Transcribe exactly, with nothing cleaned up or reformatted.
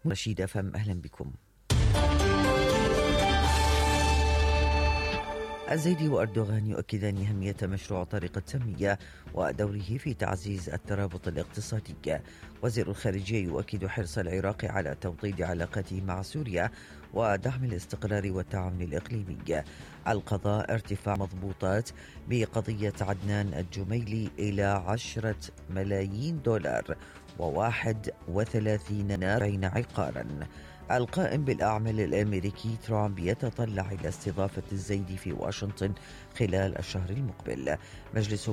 رشيد أفهم، أهلا بكم. الزيدي وأردوغان يؤكدان أهمية مشروع طريق التنمية ودوره في تعزيز الترابط الاقتصادي. وزير الخارجية يؤكد حرص العراق على توطيد علاقاته مع سوريا ودعم الاستقرار والتعاون الإقليمي. القضاء ارتفاع مضبوطات بقضية عدنان الجميلي إلى عشرة ملايين دولار وواحد وثلاثين نارين عقارا. القائم بالأعمال الأمريكي ترامب يتطلع إلى استضافة الزيدي في واشنطن خلال الشهر المقبل. مجلس